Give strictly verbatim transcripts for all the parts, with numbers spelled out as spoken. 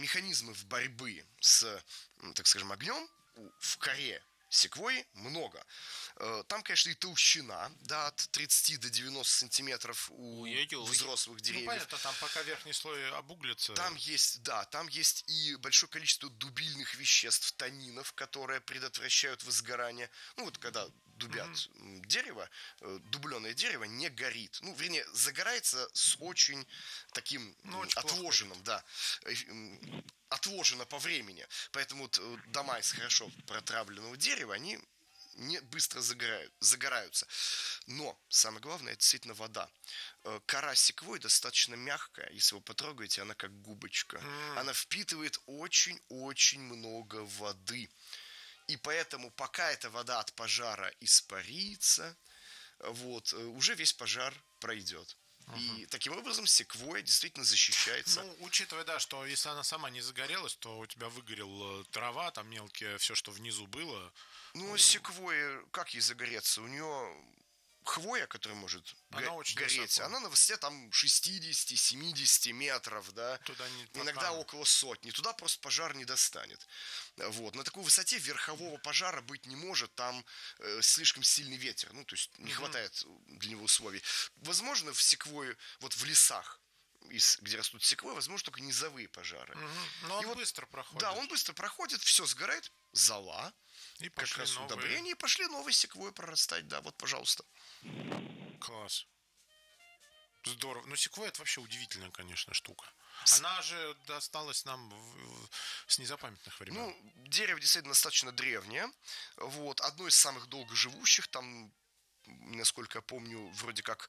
механизмов борьбы с, так скажем, огнем в коре секвойи много. Там, конечно, и толщина, да, от тридцати до девяноста сантиметров у Ой-ой-ой. взрослых деревьев. Ну, понятно, там пока верхний слой обуглится. Там есть, да, там есть и большое количество дубильных веществ, танинов, которые предотвращают возгорание. Ну, вот когда дубят mm-hmm. дерево, дубленое дерево не горит. Ну, вернее, загорается с очень таким ну, очень отложенным, да, отложено по времени. Поэтому вот дома из хорошо протравленного дерева, они не быстро загорают, загораются. Но самое главное, это действительно вода. Кора секвойи достаточно мягкая. Если вы потрогаете, она как губочка. Mm. Она впитывает очень-очень много воды. И поэтому, пока эта вода от пожара испарится, вот, уже весь пожар пройдет. Uh-huh. И таким образом секвойя действительно защищается. Ну, учитывая, да, что если она сама не загорелась, то у тебя выгорела трава, там мелкие, все, что внизу было. Ну, секвойя, как ей загореться? У нее хвоя, которая может она го- гореть, высоко. Она на высоте там шестьдесят-семьдесят метров, да, туда не иногда около сотни. Туда просто пожар не достанет. Вот. На такой высоте верхового пожара быть не может, там э, слишком сильный ветер, ну, то есть не угу. хватает для него условий. Возможно, в секвойе, вот в лесах, из, где растут секвойи, возможно, только низовые пожары. Угу. Но он и быстро вот, проходит. Да, он быстро проходит, все сгорает, зола, и как раз новые. Удобрения, и пошли новые секвойи прорастать, да, вот, пожалуйста. Класс. Здорово. Ну, секвойя — это вообще удивительная, конечно, штука. Она же досталась нам в, в, с незапамятных времен. Ну, дерево действительно достаточно древнее. Вот. Одно из самых долгоживущих. Там, насколько я помню, вроде как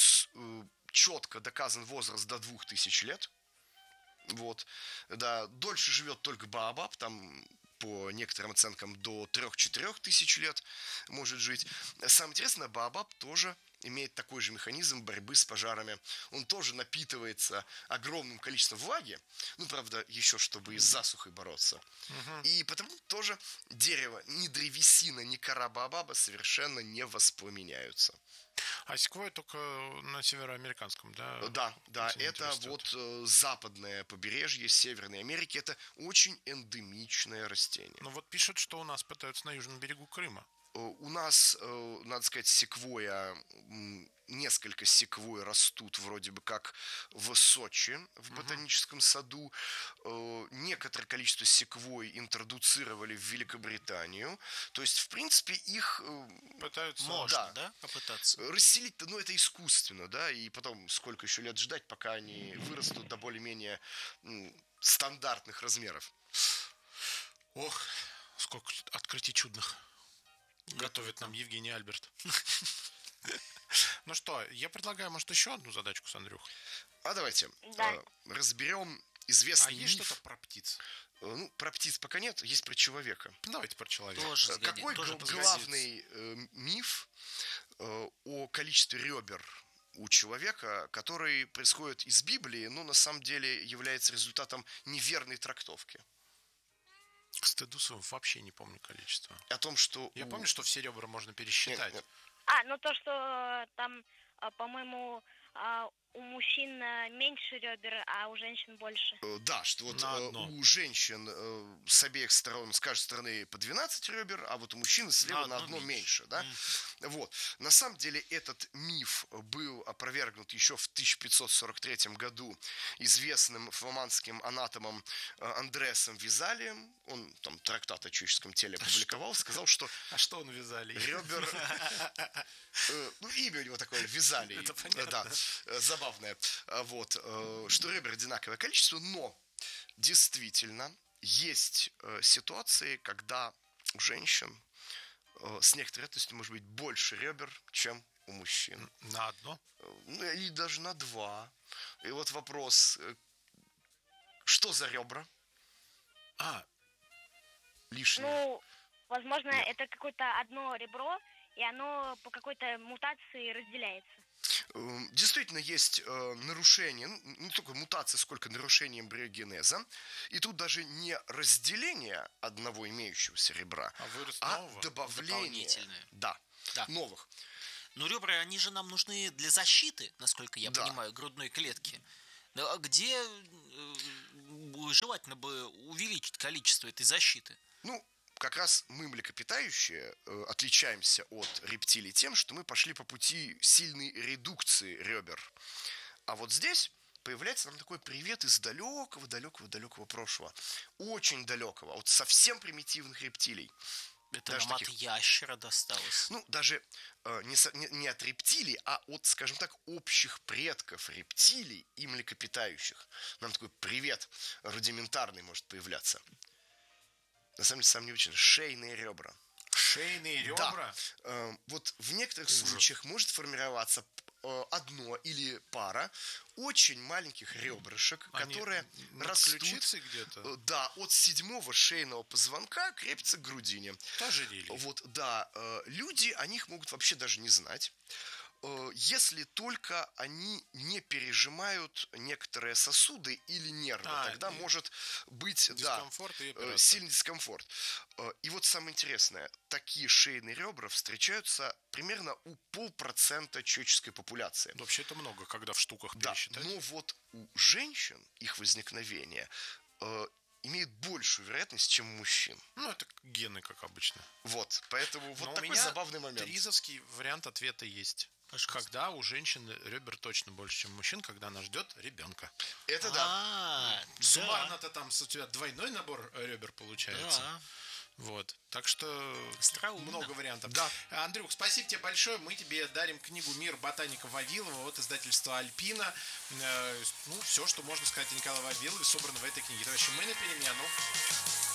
четко доказан возраст до двух тысяч лет. Вот. Да, дольше живет только баобаб, там по некоторым оценкам до трех-четырех тысяч лет может жить. Самое интересное, баобаб тоже имеет такой же механизм борьбы с пожарами. Он тоже напитывается огромным количеством влаги, ну, правда, еще чтобы и с засухой бороться. Uh-huh. И потому тоже дерево, ни древесина, ни кора баобаба совершенно не воспламеняются. А секвойя только на североамериканском, да? Да, да, это растет. Вот э, западное побережье Северной Америки, это очень эндемичное растение. Ну вот пишут, что у нас пытаются на южном берегу Крыма. У нас, надо сказать, секвойя, несколько секвой растут вроде бы как в Сочи, в ботаническом uh-huh. саду. Некоторое количество секвой интродуцировали в Великобританию. То есть, в принципе, их... Пытаются, можно, да, да попытаться? Расселить-то, ну, это искусственно, да, и потом сколько еще лет ждать, пока они вырастут до более-менее стандартных размеров. Ох, сколько открытий чудных готовит нам Евгений Альберт. Ну что, я предлагаю, может, еще одну задачку с Андрюхой. А давайте да. э, разберем известный миф. А миф. есть что-то про птиц? Э, ну, про птиц пока нет, есть про человека. Давайте про человека. Тоже Какой тоже г- главный э, миф э, о количестве ребер у человека, который происходит из Библии, но на самом деле является результатом неверной трактовки? К стыду своему вообще не помню количество. О том, что... Я у... помню, что все ребра можно пересчитать. Нет, нет. А, ну то, что там, по-моему, у мужчин меньше ребер, а у женщин больше. Да, что вот у женщин с обеих сторон, с каждой стороны по двенадцать ребер, а вот у мужчин слева на, на одно меньше, меньше да? Mm. Вот. На самом деле этот миф был опровергнут еще в тысяча пятьсот сорок третьем году известным фламандским анатомом Андреасом Визалием. Он там трактат о человеческом теле опубликовал, сказал, что... А что он Визалий? Ребер... Ну, имя у него такое, Визалий. Это понятно. Да, забавное. Вот, что ребер одинаковое количество, но действительно есть ситуации, когда у женщин с некоторой вероятностью может быть больше ребер, чем у мужчин. На одно? Ну, или даже на два. И вот вопрос, что за ребра? А, лишнее. Ну, возможно, Нет. это какое-то одно ребро, и оно по какой-то мутации разделяется. Действительно, есть э, нарушение, не только мутация, сколько нарушение эмбриогенеза. И тут даже не разделение одного имеющегося ребра, а, а добавление да, да. новых. Но ребра, они же нам нужны для защиты, насколько я да. понимаю, грудной клетки. Где у- желательно бы увеличить количество этой защиты. Ну, как раз мы, млекопитающие, э, отличаемся от рептилий тем, что мы пошли по пути сильной редукции ребер. А вот здесь появляется нам такой привет из далекого, далекого, далекого прошлого. Очень далекого, от совсем примитивных рептилий. Это Даже нам таких- от ящера досталось. Ну, даже э, не, со- не- не от рептилий, а от, скажем так, общих предков рептилий и млекопитающих. Нам такой привет рудиментарный может появляться. На самом деле, самое необычное, шейные ребра. Шейные Да. ребра. Э, вот в некоторых Ужас. случаях может формироваться э, одно или пара очень маленьких ребрышек, Они которые над растут, ключицей где-то. э, да, от седьмого шейного позвонка крепятся к грудине. Ожерелье. Вот, да, э, люди о них могут вообще даже не знать, э, если только они не пережимают некоторые сосуды или нервы. А, Тогда и может быть, да, Дискомфорт и э, операция. сильный дискомфорт. Э, И вот самое интересное, такие шейные ребра встречаются примерно у полпроцента человеческой популяции. Вообще это много, когда в штуках Да, пересчитать. но вот у женщин их возникновение э, имеет большую вероятность, чем у мужчин. Ну, это гены, как обычно. Вот, поэтому вот Но у такой меня забавный момент. Тризовский вариант ответа есть. Когда у женщины ребер точно больше, чем у мужчин, когда она ждет ребенка. Это да. А, да. Суммарно-то там у тебя двойной набор ребер получается. Да. Вот. Так что Остроумно. много вариантов. Да. Андрюх, спасибо тебе большое. Мы тебе дарим книгу «Мир ботаника Вавилова» от издательства «Альпина». Э, Ну, все, что можно сказать о Николае Вавилове, собрано в этой книге. Товарищи, мы на перемену.